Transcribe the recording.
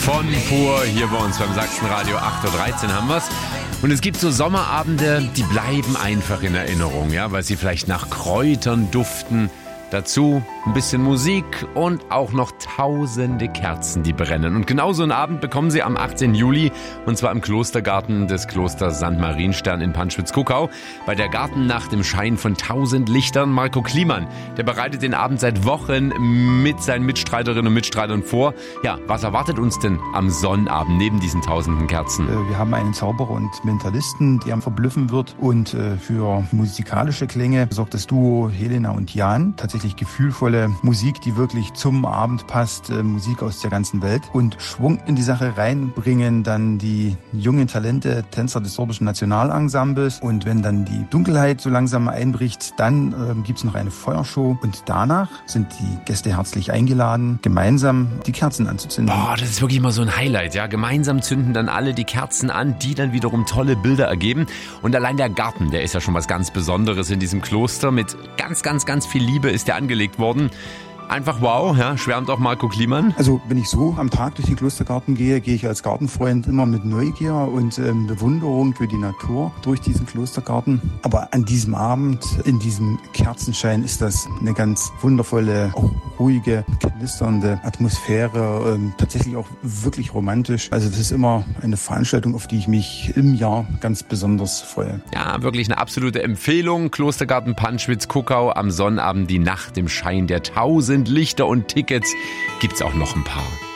Von Pur, hier bei uns beim Sachsenradio 8.13 Uhr haben wir's. Und es gibt so Sommerabende, die bleiben einfach in Erinnerung, ja, weil sie vielleicht nach Kräutern duften. Dazu ein bisschen Musik und auch noch tausende Kerzen, die brennen. Und genau so einen Abend bekommen Sie am 18. Juli, und zwar im Klostergarten des Klosters St. Marienstern in Panschwitz-Kuckau. Bei der Gartennacht im Schein von 1000 Lichtern. Marco Kliemann, der bereitet den Abend seit Wochen mit seinen Mitstreiterinnen und Mitstreitern vor. Ja, was erwartet uns denn am Sonnabend neben diesen tausenden Kerzen? Wir haben einen Zauberer und Mentalisten, der verblüffen wird. Und für musikalische Klänge sorgt das Duo Helena und Jan. Tatsächlich gefühlvolle Musik, die wirklich zum Abend passt, Musik aus der ganzen Welt. Und Schwung in die Sache reinbringen dann die jungen Talente, Tänzer des Sorbischen Nationalensembles. Und wenn dann die Dunkelheit so langsam einbricht, dann gibt's noch eine Feuershow. Und danach sind die Gäste herzlich eingeladen, gemeinsam die Kerzen anzuzünden. Boah, das ist wirklich mal so ein Highlight, ja. Gemeinsam zünden dann alle die Kerzen an, die dann wiederum tolle Bilder ergeben. Und allein der Garten, der ist ja schon was ganz Besonderes in diesem Kloster. Mit ganz viel Liebe ist der angelegt worden. Einfach wow, ja, schwärmt auch Marco Kliemann. Also wenn ich so am Tag durch den Klostergarten gehe, gehe ich als Gartenfreund immer mit Neugier und Bewunderung für die Natur durch diesen Klostergarten. Aber an diesem Abend, in diesem Kerzenschein, ist das eine ganz wundervolle, auch ruhige, knisternde Atmosphäre, tatsächlich auch wirklich romantisch. Also das ist immer eine Veranstaltung, auf die ich mich im Jahr ganz besonders freue. Ja, wirklich eine absolute Empfehlung. Klostergarten Panschwitz-Kuckau am Sonnabend, die Nacht im Schein der 1000 Lichter, und Tickets gibt's auch noch ein paar.